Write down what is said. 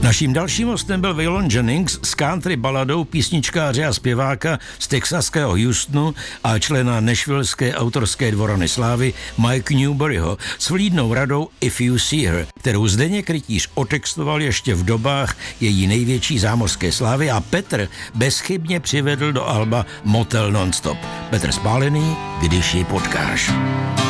Naším dalším hostem byl Waylon Jennings s country baladou písničkáře a zpěváka z texaského Houstonu a člena nashvilleské autorské dvorany slávy Mike Newburyho s vlídnou radou If You See Her, kterou Zdeněk Rytíř otextoval ještě v dobách její největší zámořské slávy a Petr bezchybně přivedl do alba Motel Nonstop. Petr Spálený, Když ji potkáš.